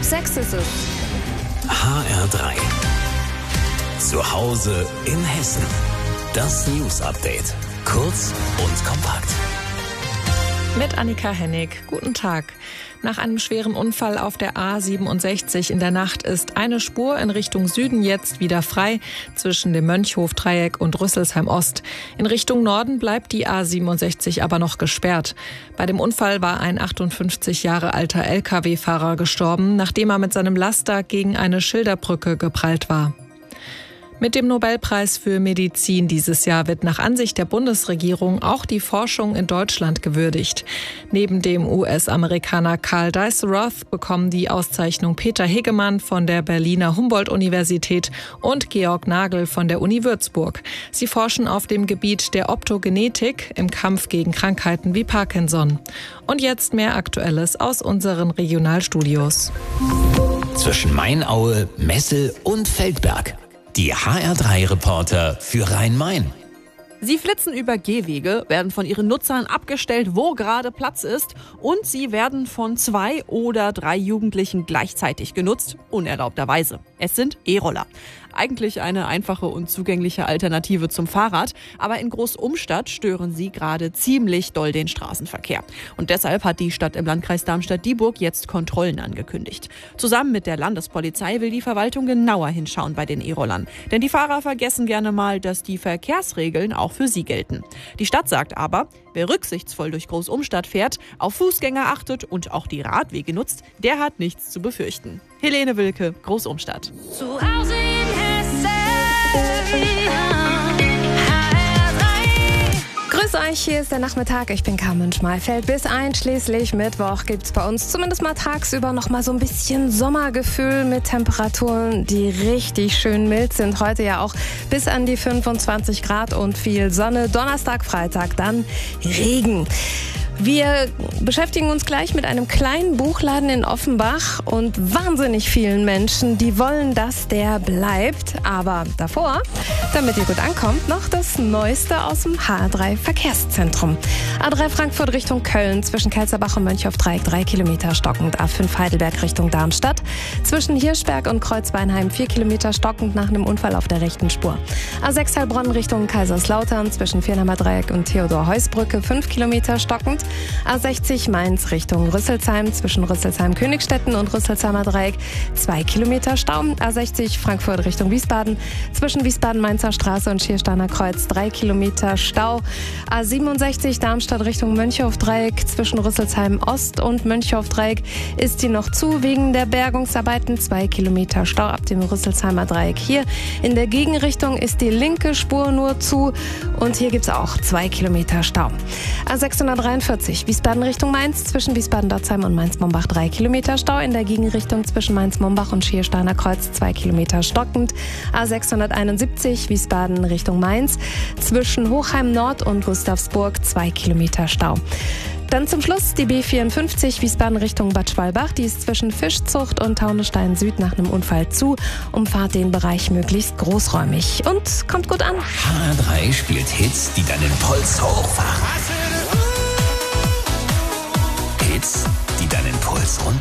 6 ist es. HR3. Zu Hause in Hessen. Das News-Update. Kurz und kompakt. Mit Annika Hennig. Guten Tag. Nach einem schweren Unfall auf der A67 in der Nacht ist eine Spur in Richtung Süden jetzt wieder frei zwischen dem Mönchhof-Dreieck und Rüsselsheim-Ost. In Richtung Norden bleibt die A67 aber noch gesperrt. Bei dem Unfall war ein 58 Jahre alter Lkw-Fahrer gestorben, nachdem er mit seinem Laster gegen eine Schilderbrücke geprallt war. Mit dem Nobelpreis für Medizin dieses Jahr wird nach Ansicht der Bundesregierung auch die Forschung in Deutschland gewürdigt. Neben dem US-Amerikaner Karl Deisseroth bekommen die Auszeichnung Peter Hegemann von der Berliner Humboldt-Universität und Georg Nagel von der Uni Würzburg. Sie forschen auf dem Gebiet der Optogenetik im Kampf gegen Krankheiten wie Parkinson. Und jetzt mehr Aktuelles aus unseren Regionalstudios. Zwischen Mainaue, Messel und Feldberg. Die HR3-Reporter für Rhein-Main. Sie flitzen über Gehwege, werden von ihren Nutzern abgestellt, wo gerade Platz ist, und sie werden von 2 oder 3 Jugendlichen gleichzeitig genutzt, unerlaubterweise. Es sind E-Roller. Eigentlich eine einfache und zugängliche Alternative zum Fahrrad, aber in Großumstadt stören sie gerade ziemlich doll den Straßenverkehr. Und deshalb hat die Stadt im Landkreis Darmstadt-Dieburg jetzt Kontrollen angekündigt. Zusammen mit der Landespolizei will die Verwaltung genauer hinschauen bei den E-Rollern. Denn die Fahrer vergessen gerne mal, dass die Verkehrsregeln auch für sie gelten. Die Stadt sagt aber, wer rücksichtsvoll durch Großumstadt fährt, auf Fußgänger achtet und auch die Radwege nutzt, der hat nichts zu befürchten. Helene Wilke, Großumstadt. Zu Hause in Hessen. Grüß euch, hier ist der Nachmittag. Ich bin Carmen Schmalfeld. Bis einschließlich Mittwoch gibt's bei uns zumindest mal tagsüber noch mal so ein bisschen Sommergefühl mit Temperaturen, die richtig schön mild sind. Heute ja auch bis an die 25 Grad und viel Sonne. Donnerstag, Freitag dann Regen. Wir beschäftigen uns gleich mit einem kleinen Buchladen in Offenbach und wahnsinnig vielen Menschen, die wollen, dass der bleibt. Aber davor, damit ihr gut ankommt, noch das Neueste aus dem HR3 Verkehrszentrum. A3 Frankfurt Richtung Köln, zwischen Kelzerbach und Mönchhof-Dreieck 3 Kilometer stockend. A5 Heidelberg Richtung Darmstadt, zwischen Hirschberg und Kreuzweinheim 4 Kilometer stockend nach einem Unfall auf der rechten Spur. A6 Heilbronn Richtung Kaiserslautern, zwischen Viernheimer Dreieck und Theodor-Heuss-Brücke 5 Kilometer stockend. A60 Mainz Richtung Rüsselsheim, zwischen Rüsselsheim-Königstetten und Rüsselsheimer Dreieck 2 Kilometer Stau. A60 Frankfurt Richtung Wiesbaden, zwischen Wiesbaden-Mainzer Straße und Schiersteiner Kreuz 3 Kilometer Stau. A67 Darmstadt Richtung Mönchhof-Dreieck, zwischen Rüsselsheim-Ost und Mönchhof-Dreieck ist die noch zu wegen der Bergungsarbeiten. 2 Kilometer Stau ab dem Rüsselsheimer Dreieck. Hier in der Gegenrichtung ist die linke Spur nur zu und hier gibt es auch 2 Kilometer Stau. A643 Wiesbaden Richtung Mainz, zwischen Wiesbaden-Dotzheim und Mainz-Mombach 3 Kilometer Stau. In der Gegenrichtung zwischen Mainz-Mombach und Schiersteiner Kreuz 2 Kilometer stockend. A671 Wiesbaden Richtung Mainz, zwischen Hochheim Nord und Gustavsburg 2 Kilometer Stau. Dann zum Schluss die B54 Wiesbaden Richtung Bad Schwalbach. Die ist zwischen Fischzucht und Taunusstein Süd nach einem Unfall zu. Umfahrt den Bereich möglichst großräumig und kommt gut an. HR3 spielt Hits, die deinen Puls hochfahren. Hits, die deinen Puls runter.